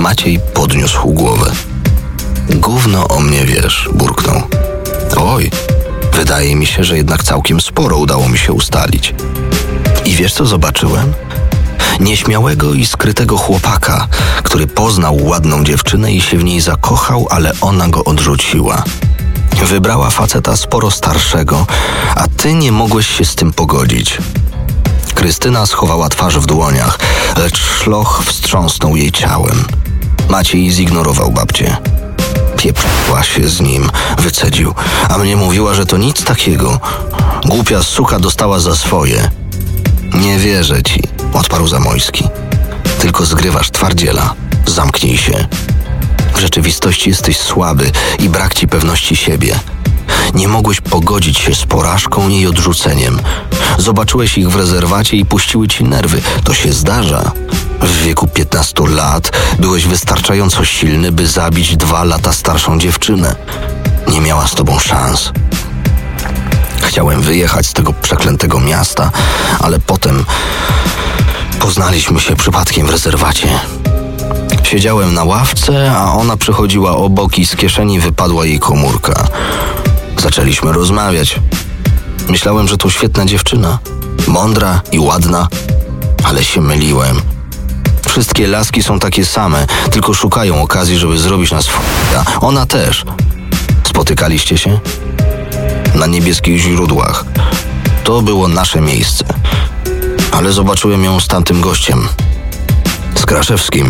Maciej podniósł głowę. Gówno o mnie wiesz, burknął. Oj, wydaje mi się, że jednak całkiem sporo udało mi się ustalić. I wiesz, co zobaczyłem? Nieśmiałego i skrytego chłopaka, który poznał ładną dziewczynę i się w niej zakochał, ale ona go odrzuciła. Wybrała faceta sporo starszego, a ty nie mogłeś się z tym pogodzić. Krystyna schowała twarz w dłoniach, lecz szloch wstrząsnął jej ciałem. Maciej zignorował babcię. Pieprzyła się z nim, wycedził, a mnie mówiła, że to nic takiego. Głupia suka dostała za swoje. Nie wierzę ci, odparł Zamojski. Tylko zgrywasz twardziela. Zamknij się. W rzeczywistości jesteś słaby i brak ci pewności siebie. Nie mogłeś pogodzić się z porażką i odrzuceniem. Zobaczyłeś ich w rezerwacie i puściły ci nerwy. To się zdarza. W wieku 15 lat byłeś wystarczająco silny, by zabić 2 lata starszą dziewczynę. Nie miała z tobą szans. Chciałem wyjechać z tego przeklętego miasta, ale potem poznaliśmy się przypadkiem w rezerwacie. Siedziałem na ławce, a ona przychodziła obok i z kieszeni wypadła jej komórka. Zaczęliśmy rozmawiać. Myślałem, że to świetna dziewczyna. Mądra i ładna, ale się myliłem. Wszystkie laski są takie same, tylko szukają okazji, żeby zrobić nas f***a. Ona też. Spotykaliście się? Na Niebieskich Źródłach. To było nasze miejsce. Ale zobaczyłem ją z tamtym gościem. Z Kraszewskim.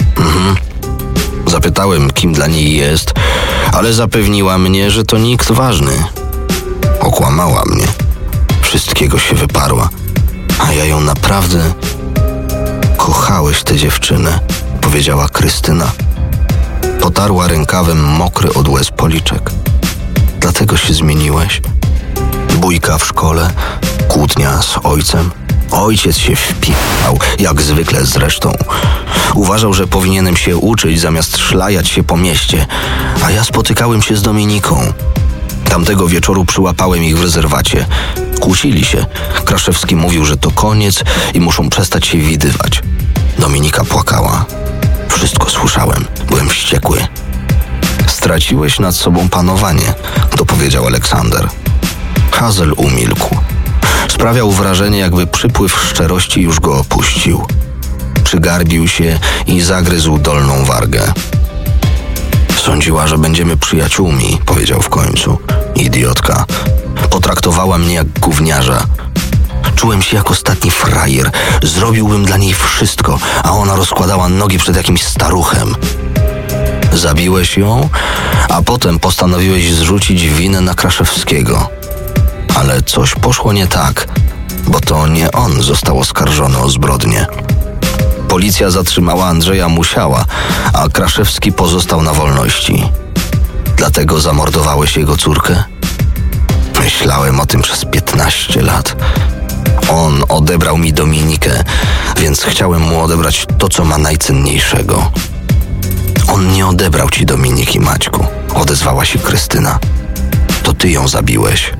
Zapytałem, kim dla niej jest, ale zapewniła mnie, że to nikt ważny. Okłamała mnie. Wszystkiego się wyparła. A ja ją naprawdę... Kochałeś tę dziewczynę, powiedziała Krystyna. Potarła rękawem mokry od łez policzek. Dlatego się zmieniłeś? Bójka w szkole, kłótnia z ojcem. Ojciec się wpijał, jak zwykle zresztą. Uważał, że powinienem się uczyć, zamiast szlajać się po mieście, a ja spotykałem się z Dominiką. Tamtego wieczoru przyłapałem ich w rezerwacie. Kłócili się. Kraszewski mówił, że to koniec i muszą przestać się widywać. Dominika płakała. Wszystko słyszałem. Byłem wściekły. Straciłeś nad sobą panowanie, dopowiedział Aleksander. Hazel umilkł. Sprawiał wrażenie, jakby przypływ szczerości już go opuścił. Przygarbił się i zagryzł dolną wargę. Sądziła, że będziemy przyjaciółmi, powiedział w końcu. Idiotka. Potraktowała mnie jak gówniarza. Czułem się jak ostatni frajer. Zrobiłbym dla niej wszystko, a ona rozkładała nogi przed jakimś staruchem. Zabiłeś ją, a potem postanowiłeś zrzucić winę na Kraszewskiego. Ale coś poszło nie tak, bo to nie on został oskarżony o zbrodnię. Policja zatrzymała Andrzeja Musiała, a Kraszewski pozostał na wolności. Dlatego zamordowałeś jego córkę? Myślałem o tym przez 15 lat. On odebrał mi Dominikę, więc chciałem mu odebrać to, co ma najcenniejszego. On nie odebrał ci Dominiki, Maćku, odezwała się Krystyna. To ty ją zabiłeś.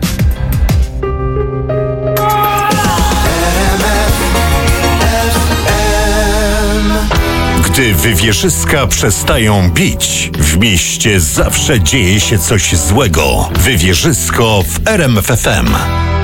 Gdy wywierzyska przestają bić, w mieście zawsze dzieje się coś złego. Wywierzysko w RMF FM.